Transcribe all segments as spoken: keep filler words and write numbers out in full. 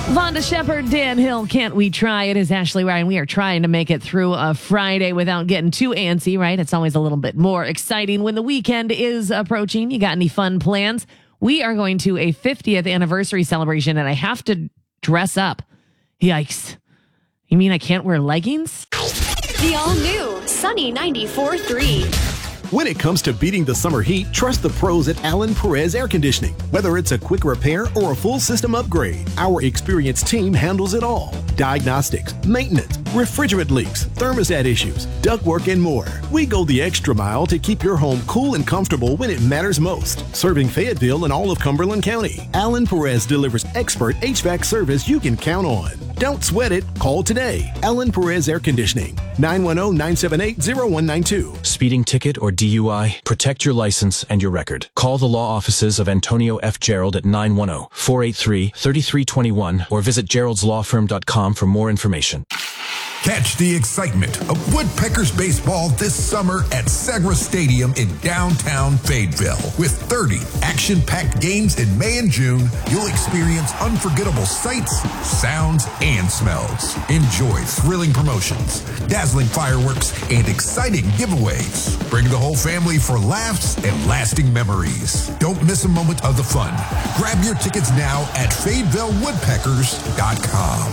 Vonda Shepard, Dan Hill, Can't We Try? It is Ashley Ryan. We are trying to make it through a Friday without getting too antsy, right? It's always a little bit more exciting when the weekend is approaching. You got any fun plans? We are going to a fiftieth anniversary celebration, and I have to dress up. Yikes. You mean I can't wear leggings? The all-new Sunny ninety-four point three. When it comes to beating the summer heat, trust the pros at Alan Perez Air Conditioning. Whether it's a quick repair or a full system upgrade, our experienced team handles it all. Diagnostics, maintenance, refrigerant leaks, thermostat issues, ductwork, and more. We go the extra mile to keep your home cool and comfortable when it matters most. Serving Fayetteville and all of Cumberland County, Alan Perez delivers expert H V A C service you can count on. Don't sweat it. Call today. Alan Perez Air Conditioning. nine one zero, nine seven eight, zero one nine two. Speeding ticket or D U I? Protect your license and your record. Call the law offices of Antonio F. Gerald at nine one zero, four eight three, three three two one or visit geralds law firm dot com for more information. Catch the excitement of Woodpeckers baseball this summer at Segra Stadium in downtown Fayetteville. With thirty action-packed games in May and June, you'll experience unforgettable sights, sounds, and smells. Enjoy thrilling promotions, dazzling fireworks, and exciting giveaways. Bring the whole family for laughs and lasting memories. Don't miss a moment of the fun. Grab your tickets now at fayetteville woodpeckers dot com.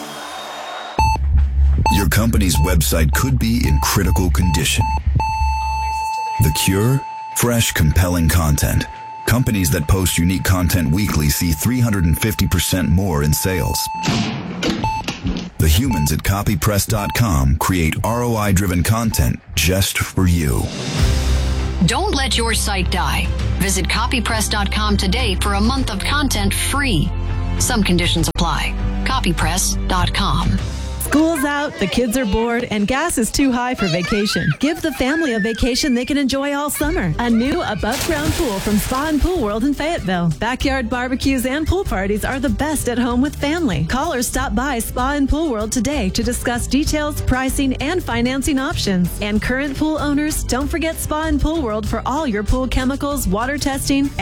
Your company's website could be in critical condition. The cure? Fresh, compelling content. Companies that post unique content weekly see three hundred fifty percent more in sales. The humans at copy press dot com create R O I-driven content just for you. Don't let your site die. Visit copy press dot com today for a month of content free. Some conditions apply. copy press dot com. School's out, the kids are bored, and gas is too high for vacation. Give the family a vacation they can enjoy all summer. A new above-ground pool from Spa and Pool World in Fayetteville. Backyard barbecues and pool parties are the best at home with family. Call or stop by Spa and Pool World today to discuss details, pricing, and financing options. And current pool owners, don't forget Spa and Pool World for all your pool chemicals, water testing,